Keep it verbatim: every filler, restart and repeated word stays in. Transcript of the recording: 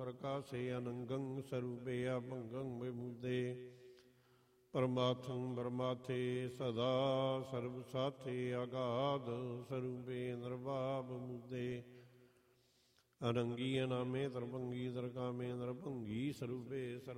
ਪ੍ਰਕਾਸੇ ਅਨੰਗੰ ਸਰੂਪੇ ਅਭੰਗੰ ਵਿਮੂਦੇ ਪਰਮਾਰਥੰ ਪਰਮਾਥੇ ਸਦਾ ਸਰਬ ਸਾਥੇ ਅਗਾਧ ਸਰੂਪੇ ਨਿਰਭਾਵ ਮੁਦੇ ਅਨੰਗੀ ਅਨਾਮੇ ਤਰਭੰਗੀ ਤਰਕਾਮੇ ਨਿਰਭੰਗੀ ਸਰੂਪੇ ਸਰਬ